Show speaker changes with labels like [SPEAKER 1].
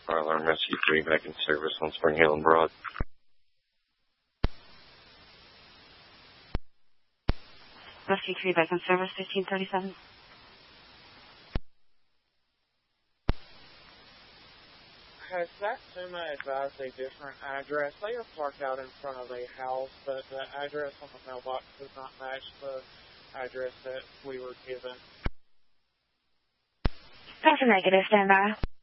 [SPEAKER 1] Fire alarm rescue 3 back in service on Spring Hill and Broad.
[SPEAKER 2] Rescue 3 back in service, 1537.
[SPEAKER 3] Has Satsuma advised a different address? They are parked out in front of a house, but the address on the mailbox does not match the address that we were given.
[SPEAKER 2] That's a negative, stand by.